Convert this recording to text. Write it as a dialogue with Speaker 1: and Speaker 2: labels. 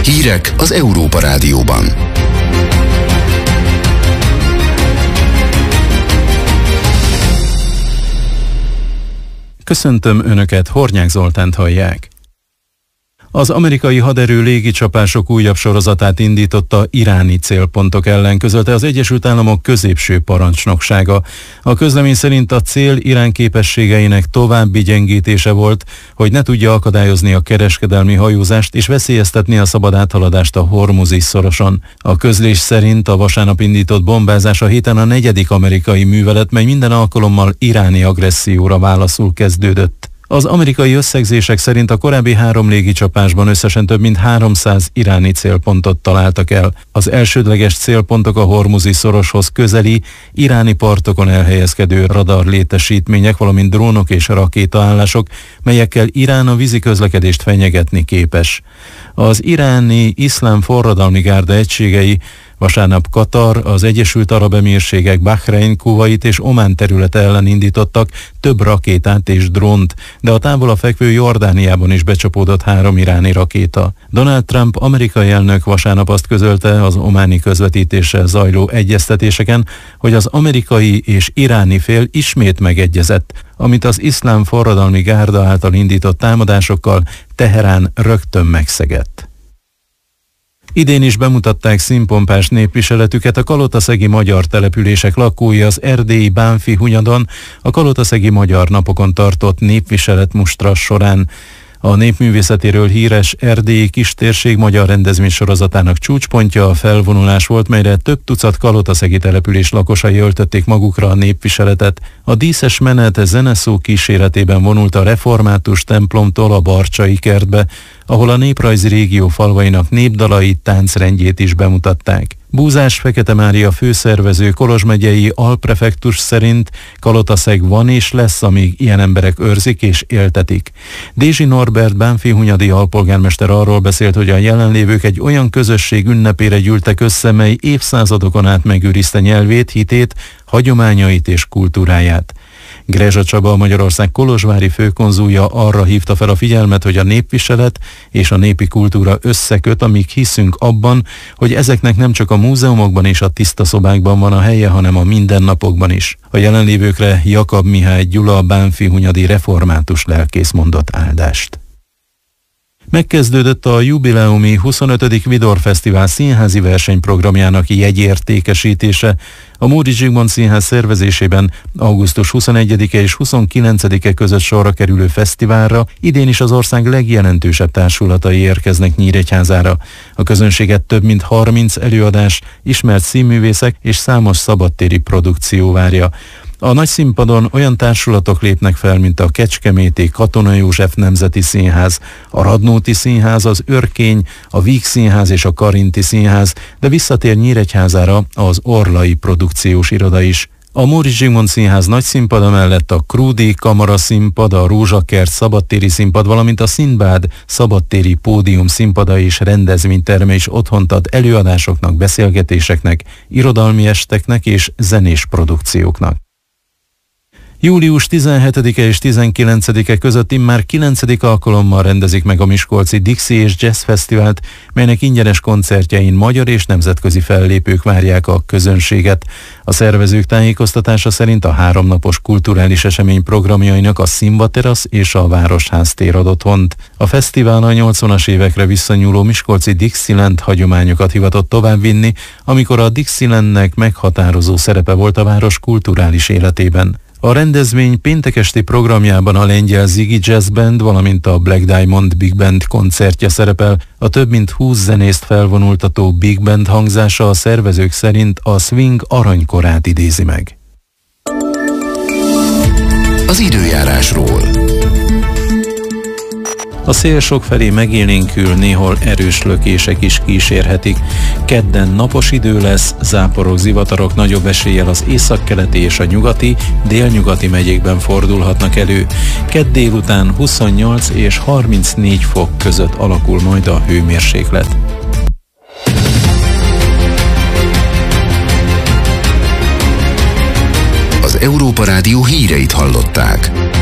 Speaker 1: Hírek az Európa Rádióban.
Speaker 2: Köszöntöm Önöket, Hornyák Zoltánt hallják. Az amerikai haderő légicsapások újabb sorozatát indította iráni célpontok ellen, közölte az Egyesült Államok középső parancsnoksága. A közlemény szerint a cél Irán képességeinek további gyengítése volt, hogy ne tudja akadályozni a kereskedelmi hajózást és veszélyeztetni a szabad áthaladást a Hormuzi szoroson. A közlés szerint a vasárnap indított bombázás a héten a 4. amerikai művelet, mely minden alkalommal iráni agresszióra válaszul kezdődött. Az amerikai összegzések szerint a korábbi 3 légicsapásban összesen több mint 300 iráni célpontot találtak el. Az elsődleges célpontok a Hormuzi szoroshoz közeli, iráni partokon elhelyezkedő radarlétesítmények, valamint drónok és rakétaállások, melyekkel Irán a vízi közlekedést fenyegetni képes. Az iráni iszlám forradalmi gárda egységei vasárnap Katar, az Egyesült Arab Emírségek, Bahrein, Kuvait és Omán területe ellen indítottak több rakétát és drónt, de a távolabb fekvő Jordániában is becsapódott 3 iráni rakéta. Donald Trump amerikai elnök vasárnap azt közölte az ománi közvetítéssel zajló egyeztetéseken, hogy az amerikai és iráni fél ismét megegyezett, amit az iszlám forradalmi gárda által indított támadásokkal Teherán rögtön megszegett. Idén is bemutatták színpompás népviseletüket a kalotaszegi magyar települések lakói az erdélyi Bánffy-Hunyadon a kalotaszegi magyar napokon tartott népviseletmustra során. A népművészetéről híres erdélyi kistérség magyar rendezvénysorozatának csúcspontja a felvonulás volt, melyre több tucat kalotaszegi település lakosai öltötték magukra a népviseletet. A díszes menet zeneszó kíséretében vonult a református templomtól a Barcsai kertbe, ahol a néprajzi régió falvainak népdalait, táncrendjét is bemutatták. Búzás Fekete Mária főszervező Kolozs megyei alprefektus szerint Kalotaszeg van és lesz, amíg ilyen emberek őrzik és éltetik. Dézsi Norbert Bánffy-hunyadi alpolgármester arról beszélt, hogy a jelenlévők egy olyan közösség ünnepére gyűltek össze, mely évszázadokon át megőrizte nyelvét, hitét, hagyományait és kultúráját. Grezsa Csaba, a Magyarország kolozsvári főkonzulja arra hívta fel a figyelmet, hogy a népviselet és a népi kultúra összeköt, amíg hiszünk abban, hogy ezeknek nem csak a múzeumokban és a tiszta szobákban van a helye, hanem a mindennapokban is. A jelenlévőkre Jakab Mihály Gyula, a Bánffy-hunyadi református lelkész mondott áldást. Megkezdődött a jubileumi 25. Vidor Fesztivál színházi versenyprogramjának jegyértékesítése. A Móri Zsigmond Színház szervezésében augusztus 21-e és 29-e között sorra kerülő fesztiválra idén is az ország legjelentősebb társulatai érkeznek Nyíregyházára. A közönséget több mint 30 előadás, ismert színművészek és számos szabadtéri produkció várja. A nagy színpadon olyan társulatok lépnek fel, mint a Kecskeméti Katona József Nemzeti Színház, a Radnóti Színház, az Örkény, a Víg Színház és a Karinti Színház, de visszatér Nyíregyházára az Orlai Produkciós Iroda is. A Móricz Zsigmond Színház nagy színpada mellett a Krúdi Kamara színpad, a Rózsakert szabadtéri színpad, valamint a Szindbád szabadtéri pódium színpada és rendezvényterme is otthont ad előadásoknak, beszélgetéseknek, irodalmi esteknek és zenés produkcióknak. Július 17-e és 19-e között immár 9. alkalommal rendezik meg a miskolci Dixie és Jazz Fesztivált, melynek ingyenes koncertjein magyar és nemzetközi fellépők várják a közönséget. A szervezők tájékoztatása szerint a 3 napos kulturális esemény programjainak a Színvaterasz és a Városház tér ad otthont. A fesztivál a 80-as évekre visszanyúló miskolci Dixieland hagyományokat hivatott továbbvinni, amikor a Dixielandnek meghatározó szerepe volt a város kulturális életében. A rendezvény péntek esti programjában a lengyel Ziggy Jazz Band, valamint a Black Diamond Big Band koncertje szerepel. A több mint 20 zenészt felvonultató Big Band hangzása a szervezők szerint a swing aranykorát idézi meg.
Speaker 1: Az időjárásról.
Speaker 2: A szél sokfelé megélénkül, néhol erős lökések is kísérhetik. Kedden napos idő lesz, záporok, zivatarok nagyobb eséllyel az északkeleti és a nyugati, délnyugati megyékben fordulhatnak elő. Kedd délután 28 és 34 fok között alakul majd a hőmérséklet.
Speaker 1: Az Európa Rádió híreit hallották.